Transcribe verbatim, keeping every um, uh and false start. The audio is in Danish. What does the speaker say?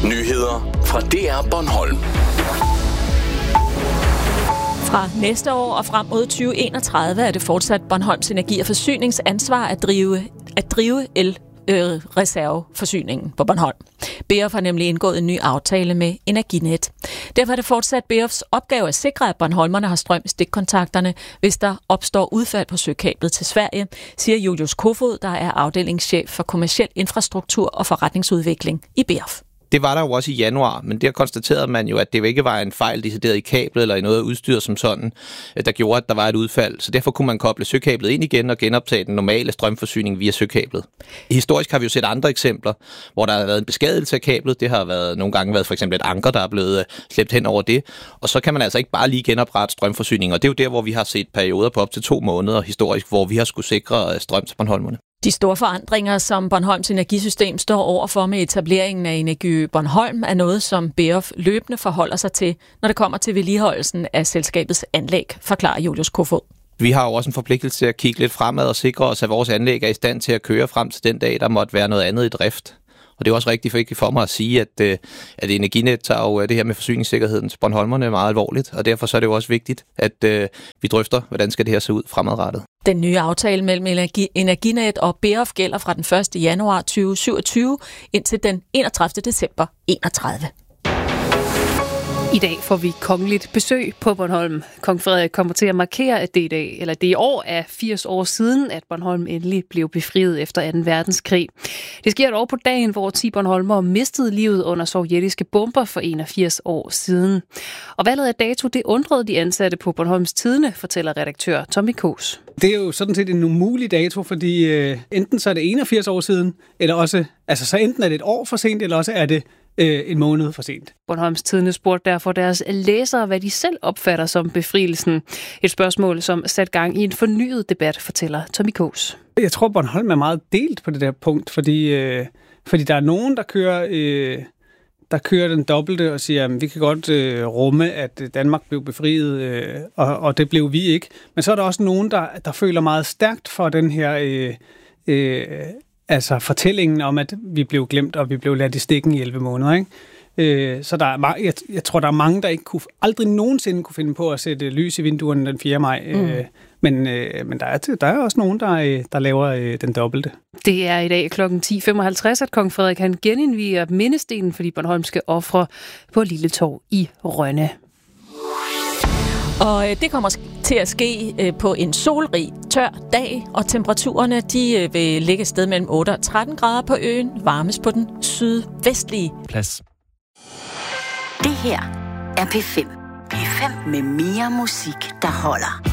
Nyheder fra D R Bornholm. Fra næste år og frem mod tyve enogtredive er det fortsat Bornholms Energi- og Forsyningsansvar at drive, at drive el Øh, reserveforsyningen på Bornholm. B F har nemlig indgået en ny aftale med Energinet. Derfor er det fortsat B F's opgave at sikre, at bornholmerne har strøm i stikkontakterne, hvis der opstår udfald på søkablet til Sverige, siger Julius Kofod, der er afdelingschef for kommerciel infrastruktur og forretningsudvikling i B F. Det var der jo også i januar, men der konstaterede man jo, at det ikke var en fejl decideret i kablet eller i noget af udstyret som sådan, der gjorde, at der var et udfald. Så derfor kunne man koble søkablet ind igen og genoptage den normale strømforsyning via søkablet. Historisk har vi jo set andre eksempler, hvor der har været en beskadigelse af kablet. Det har været, nogle gange været for eksempel et anker, der er blevet slæbt hen over det. Og så kan man altså ikke bare lige genoprette strømforsyningen. Og det er jo der, hvor vi har set perioder på op til to måneder historisk, hvor vi har skulle sikre strøm til bornholmerne. De store forandringer, som Bornholms energisystem står overfor med etableringen af Energy Bornholm, er noget, som B F løbende forholder sig til, når det kommer til vedligeholdelsen af selskabets anlæg, forklarer Julius Kofod. Vi har jo også en forpligtelse til at kigge lidt fremad og sikre os, at vores anlæg er i stand til at køre frem til den dag, der måtte være noget andet i drift. Og det er også rigtigt for, for mig at sige, at, at Energinet tager jo det her med forsyningssikkerheden til bornholmerne meget alvorligt, og derfor så er det jo også vigtigt, at uh, vi drøfter, hvordan skal det her se ud fremadrettet. Den nye aftale mellem Energi, Energinet og B F gælder fra den første januar tyve syvogtyve indtil den enogtredivte december enogtredive. I dag får vi kongeligt besøg på Bornholm. Kong Frederik kommer til at markere, at det i dag, eller det i år er firs år siden, at Bornholm endelig blev befriet efter anden verdenskrig. Det sker et år på dagen, hvor ti bornholmere mistede livet under sovjetiske bomber for enogfirs år siden. Og valget af dato, det undrede de ansatte på Bornholms Tidende, fortæller redaktør Tommy Kos. Det er jo sådan set en umulig dato, fordi øh, enten så er det enogfirs år siden, eller også, altså så enten er det et år for sent, eller også er det øh, en måned for sent. Bornholms Tidende spurgte derfor deres læsere, hvad de selv opfatter som befrielsen. Et spørgsmål, som sat gang i en fornyet debat, fortæller Tommy Kos. Jeg tror, Bornholm er meget delt på det der punkt, fordi, øh, fordi der er nogen, der kører... Øh, der kører den dobbelte og siger, at vi kan godt øh, rumme, at Danmark blev befriet, øh, og, og det blev vi ikke. Men så er der også nogen, der, der føler meget stærkt for den her øh, øh, altså fortællingen om, at vi blev glemt, og vi blev ladt i stikken i elleve måneder. Ikke? Øh, så der er, jeg, jeg tror, der er mange, der ikke kunne, aldrig nogensinde kunne finde på at sætte lys i vinduerne den fjerde maj. Mm. Øh, men øh, men der, er, der er også nogen, der, der laver øh, den dobbelte. Det er i dag klokken ti femoghalvtreds, at kong Frederik han genindviger mindestenen for de bornholmske ofre på Lille Torv i Rønne. Og det kommer til at ske på en solrig, tør dag, og temperaturerne de vil ligge et sted mellem otte og tretten grader på øen, varmes på den sydvestlige plads. Det her er P fem. P fem med mere musik, der holder.